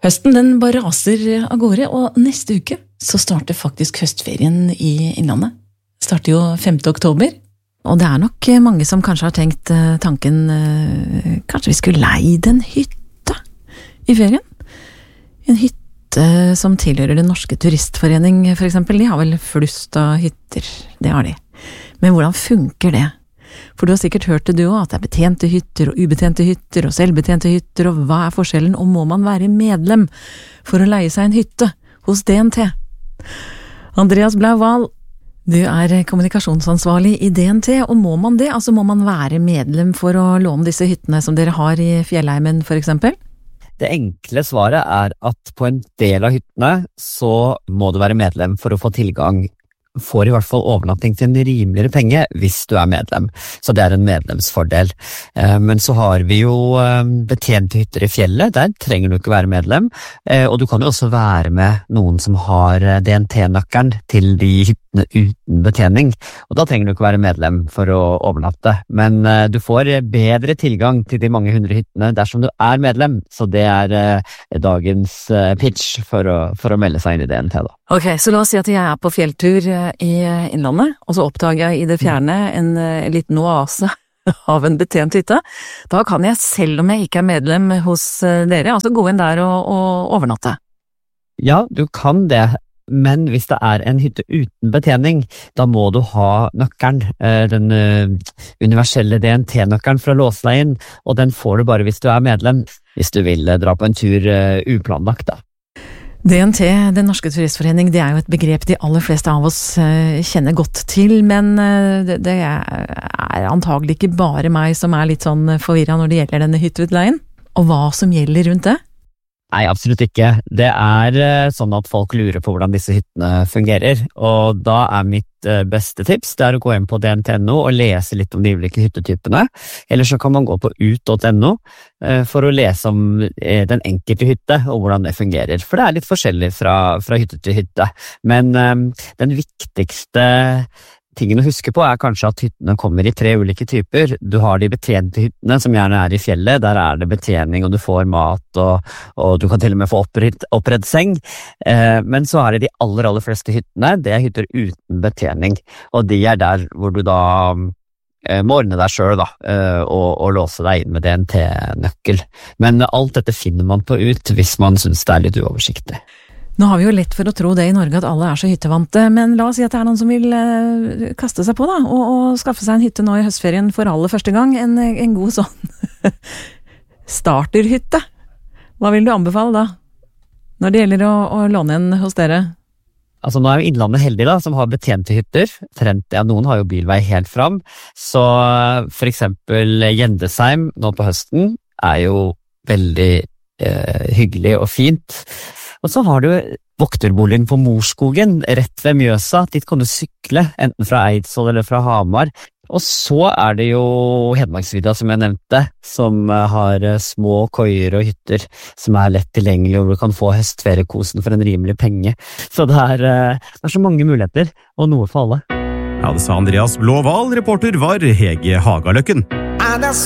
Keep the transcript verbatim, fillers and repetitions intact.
Høsten den bare raser av gårde, og neste uke så starter faktisk høstferien i Innlandet. Starter jo femte oktober, og det er nok mange som kanskje har tenkt tanken, kanskje vi skulle leid en hytte i ferien? En hytte som tilhører Den Norske Turistforening, for eksempel, de har vel flust av hytter, det har de. Men hvordan funker det? For du har sikkert hørt det du også, at det er betjente hytter og ubetjente hytter og selvbetjente hytter, og hva er forskjellen, og må man være medlem for å leie seg en hytte hos D N T? Andreas Blau-Wahl, du er kommunikasjonsansvarlig i D N T, og må man det? Altså må man være medlem for å låne disse hyttene som dere har i Fjellheimen, for eksempel? Det enkle svaret er at på en del av hyttene så må du være medlem for å få tilgang, får i hvert fall overnatting til en rimeligere penge hvis du er medlem, så det er en medlemsfordel. Men så har vi jo betjente hytter i fjellet, der trenger du ikke være medlem, og du kan jo også være med noen som har D N T-nøkkelen til de hyttene uten betjening, og da trenger du ikke være medlem for å overnatte, men du får bedre tilgang til de mange hundre hyttene dersom du er medlem, så det er dagens pitch for å, for å melde seg inn i D N T da. Ok, så la oss si at jeg er på fjelltur i Innlandet, og så oppdager jeg i det fjerne en, en liten oase av en betjent hytte. Da kan jeg, selv om jeg ikke er medlem hos dere, altså gå inn der og, og overnatte. Ja, du kan det, men hvis det er en hytte uten betjening, da må du ha nøkkelen, den universelle D N T-nøkkelen for å låse deg inn, og den får du bare hvis du er medlem, hvis du vil dra på en tur uplanlagt da. D N T, Den Norske Turistforening, det er jo et begrep de aller fleste av oss kjenner godt til, men det er antagelig ikke bare meg som er litt sånn forvirret når det gjelder denne hytteutleien, og hva som gjelder rundt det? Nei, absolutt ikke. Det er sånn at folk lurer på hvordan disse hyttene fungerer, og da er mitt beste tips, det er å gå inn på D N T punktum N O og lese litt om de ulike hyttetypene, eller så kan man gå på ut punktum N O for å lese om den enkelte hytte og hvordan det fungerer, for det er litt forskjellig fra, fra hytte til hytte, men den viktigste tingen å huske på er kanskje at hyttene kommer i tre ulike typer. Du har de betjente hyttene som gjerne er i fjellet, der er det betjening og du får mat og, og du kan til og med få oppredd, oppredd seng. Eh, men så er det de aller, aller fleste hyttene, det er hytter uten betjening, og de er der hvor du da eh, må ordne deg selv da, eh, og, og låse deg inn med D N T-nøkkel. Men alt dette finner man på ut hvis man synes det er litt uoversiktlig. Nå har vi jo lett for å tro det i Norge at alle er så hyttevante, men la oss si at det er noen som vil eh, kaste seg på da, og, og skaffe seg en hytte nå i høstferien for aller første gang, en, en god sånn starterhytte. Hva vil du anbefale da, når det gjelder å, å låne en hos dere? Altså nå er jo Innlandet heldig da, som har betjente hytter, Trent, ja, noen har jo bilvei helt fram, så for eksempel Gjendesheim nå på høsten er jo veldig eh, hyggelig og fint. Og så har du vokterboligen på Morskogen, rett ved Mjøsa, dit kan du sykle, enten fra Eidsvoll eller fra Hamar. Og så er det jo Hedmarksvidda, som jeg nevnte, som har små koier og hytter, som er lett tilgjengelig, og du kan få høstferiekosen for en rimelig penge. Så det er, det er så mange muligheter, og noe for alle. Ja, det sa Andreas Blau-Wahl, reporter var Hege Hagaløkken.